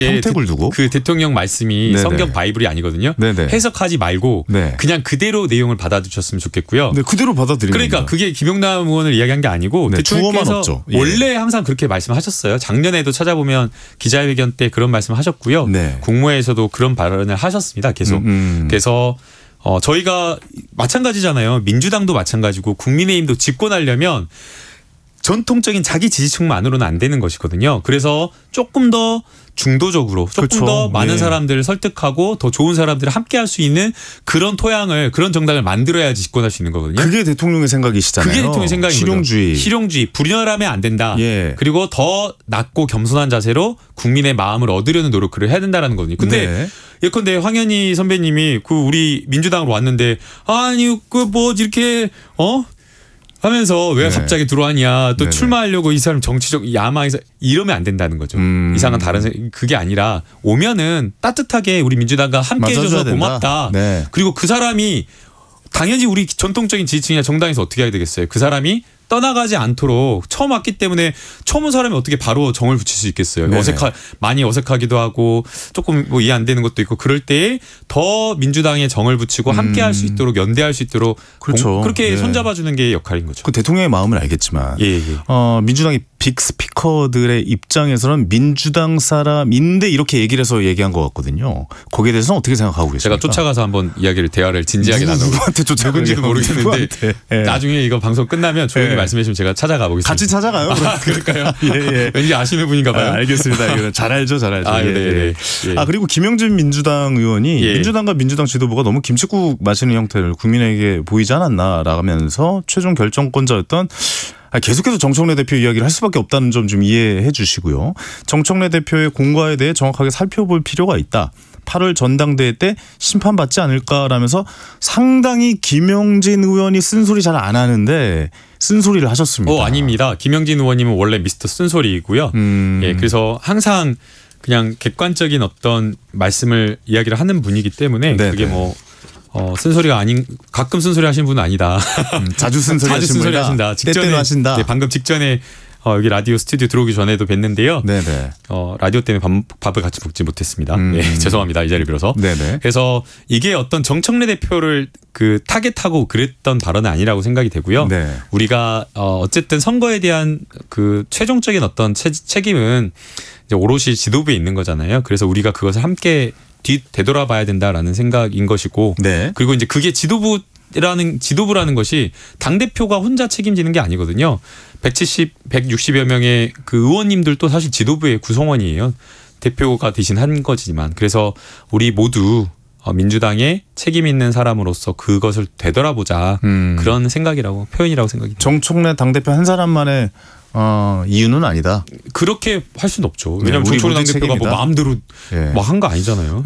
평택을 두고 그 대통령 말씀이 네네. 성경 바이블이 아니거든요. 네네. 해석하지 말고 네. 그냥 그대로 내용을 받아주셨으면 좋겠고요. 네, 그대로 받아들이는 그러니까 겁니다. 그게 김용남 의원을 이야기한 게 아니고 네, 주어만 대통령께서 없죠. 예. 원래 항상 그렇게 말씀하셨어요. 작년에도 찾아보면 기자회견 때 그런 말씀하셨고요. 네. 국무회에서도 그런 발언을 하셨습니다. 계속. 그래서 저희가 마찬가지잖아요. 민주당도 마찬가지고 국민의힘도 집권하려면 전통적인 자기 지지층만으로는 안 되는 것이거든요. 그래서 조금 더 중도적으로 조금 그렇죠. 더 많은 예. 사람들을 설득하고 더 좋은 사람들을 함께 할 수 있는 그런 토양을 그런 정당을 만들어야지 집권할 수 있는 거거든요. 그게 대통령의 생각이시잖아요. 그게 대통령의 생각인 실용주의. 거죠. 실용주의. 불연하면 안 된다. 예. 그리고 더 낮고 겸손한 자세로 국민의 마음을 얻으려는 노력을 해야 된다는 거거든요. 근데 네. 예컨대 황현희 선배님이 그 우리 민주당으로 왔는데 아니 그 뭐 이렇게 하면서 왜 네. 갑자기 들어왔냐 또 네네. 출마하려고 이 사람 정치적 야망에서 이러면 안 된다는 거죠. 이상한 다른 그게 아니라 오면은 따뜻하게 우리 민주당과 함께 맞아줘야 해줘서 된다. 고맙다. 네. 그리고 그 사람이 당연히 우리 전통적인 지지층이나 정당에서 어떻게 해야 되겠어요. 그 사람이 떠나가지 않도록 처음 왔기 때문에 처음 온 사람이 어떻게 바로 정을 붙일 수 있겠어요. 네네. 많이 어색하기도 하고 조금 뭐 이해 안 되는 것도 있고 그럴 때에 더 민주당에 정을 붙이고 함께 할 수 있도록 연대할 수 있도록 그렇죠. 그렇게 예. 손잡아주는 게 역할인 거죠. 그 대통령의 마음을 알겠지만 예. 민주당의 빅 스피커들의 입장에서는 민주당 사람인데 이렇게 얘기를 해서 얘기한 것 같거든요. 거기에 대해서는 어떻게 생각하고 계십니까? 제가 쫓아가서 한번 대화를 진지하게 나누고 누구한테 쫓아가요? 누군지도 모르겠는데 누구한테? 예. 나중에 이거 방송 끝나면 조용히 예. 말씀해 주시면 제가 찾아가 보겠습니다. 같이 찾아가요. 그럴까요? 예. 왠지 아시는 분인가 봐요. 알겠습니다. 이거는 잘 알죠. 네. 그리고 김영진 민주당 의원이 예. 민주당과 민주당 지도부가 너무 김칫국 마시는 형태를 국민에게 보이지 않았나라면서 최종 결정권자였던 계속해서 정청래 대표 이야기를 할 수밖에 없다는 점 좀 이해해 주시고요. 정청래 대표의 공과에 대해 정확하게 살펴볼 필요가 있다. 8월 전당대회 때 심판받지 않을까라면서 상당히 김영진 의원이 쓴소리 잘 안 하는데 쓴소리를 하셨습니다. 아닙니다. 김영진 의원님은 원래 미스터 쓴소리이고요. 예, 그래서 항상 그냥 객관적인 어떤 말씀을 이야기를 하는 분이기 때문에 네네. 그게 뭐 쓴소리가 아닌 가끔 쓴소리 하시는 분은 아니다. 자주 쓴소리 자주 쓴소리 하신다. 때때로 하신다. 네, 방금 직전에 여기 라디오 스튜디오 들어오기 전에도 뵀는데요. 네네. 라디오 때문에 밥을 같이 먹지 못했습니다. 네, 죄송합니다. 이 자리 빌어서. 네네. 그래서 이게 어떤 정청래 대표를 타겟하고 그랬던 발언은 아니라고 생각이 되고요. 네. 우리가 어쨌든 선거에 대한 그 최종적인 어떤 책임은 이제 오롯이 지도부에 있는 거잖아요. 그래서 우리가 그것을 함께 되돌아봐야 된다라는 생각인 것이고, 네. 그리고 이제 그게 지도부라는 것이 당 대표가 혼자 책임지는 게 아니거든요. 160여 명의 그 의원님들도 사실 지도부의 구성원이에요. 대표가 대신 한 거지만, 그래서 우리 모두 민주당의 책임 있는 사람으로서 그것을 되돌아보자 그런 생각이라고 표현이라고 생각이 듭니다. 정청래 당대표 한 사람만의 이유는 아니다. 그렇게 할 수는 없죠. 왜냐하면 우리 정청래 모든 당대표가 뭐 책임이다. 마음대로 예. 뭐 한 거 아니잖아요.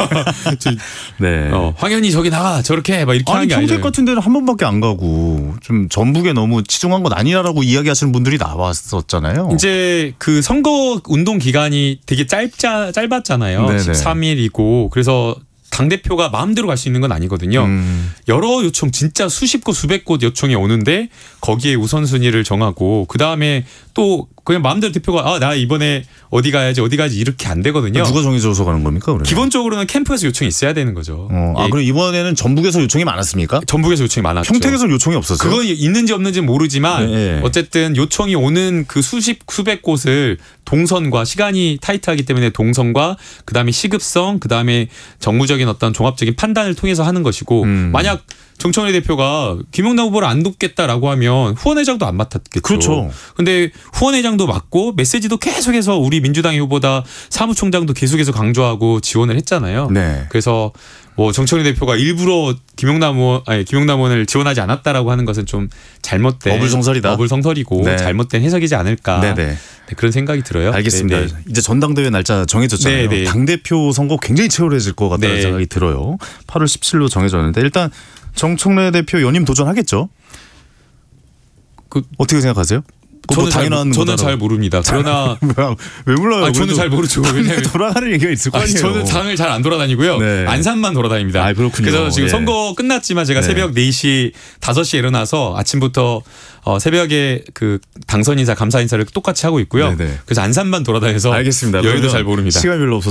네. 황현희 저기 나가 저렇게 해 막 이렇게 하는 아니 게 평택 아니잖아요. 같은 데는 한 번밖에 안 가고 좀 전북에 너무 치중한 건 아니라고 이야기하시는 분들이 나왔었잖아요. 이제 그 선거 운동 기간이 되게 짧았잖아요. 네네. 13일이고 그래서 당대표가 마음대로 갈 수 있는 건 아니거든요. 여러 요청 진짜 수십 곳 수백 곳 요청이 오는데 거기에 우선순위를 정하고 그다음에 또 그냥 마음대로 대표가 나 이번에 어디 가야지 이렇게 안 되거든요. 누가 정해줘서 가는 겁니까? 그러면? 기본적으로는 캠프에서 요청이 있어야 되는 거죠. 그럼 이번에는 전북에서 요청이 많았습니까? 전북에서 요청이 많았죠. 평택에서는 요청이 없었어요? 그건 있는지 없는지 모르지만 네. 어쨌든 요청이 오는 그 수백 곳을 동선과 시간이 타이트하기 때문에 동선과 그다음에 시급성 그다음에 정무적인 어떤 종합적인 판단을 통해서 하는 것이고 만약 정청래 대표가 김용남 후보를 안 돕겠다라고 하면 후원회장도 안 맡았겠죠. 그렇죠. 근데 후원회장도 맡고 메시지도 계속해서 우리 민주당의 후보다 사무총장도 계속해서 강조하고 지원을 했잖아요. 네. 그래서 뭐 정청래 대표가 일부러 김용남 의원을 지원하지 않았다라고 하는 것은 좀 잘못된 어불성설이다. 어불성설이고 네. 잘못된 해석이지 않을까. 네네. 네, 그런 생각이 들어요. 알겠습니다. 네네. 이제 전당대회 날짜 정해졌잖아요. 네네. 당대표 선거 굉장히 치열해질 것 같다는 네. 생각이 들어요. 8월 17일로 정해졌는데 일단 정청래 대표 연임 도전하겠죠? 어떻게 생각하세요? 뭐 당연한 저는 거잖아. 잘 모릅니다. 그러나 뭐야, 왜 몰라요? 저는 그래도 잘 모르죠. 왜냐면 돌아가는 얘기가 있을 거 아니에요. 저는 당을 잘 안 돌아다니고요. 네. 안산만 돌아다닙니다. 아, 그렇군요. 그래서 지금 예. 선거 끝났지만 제가 네. 새벽 4시, 5시에 일어나서 아침부터 새벽에 그 당선 인사, 감사 인사를 똑같이 하고 있고요. 네네. 그래서 안산만 돌아다녀서 알겠습니다. 여의도 그러면 잘 모릅니다. 시간이 별로 없어서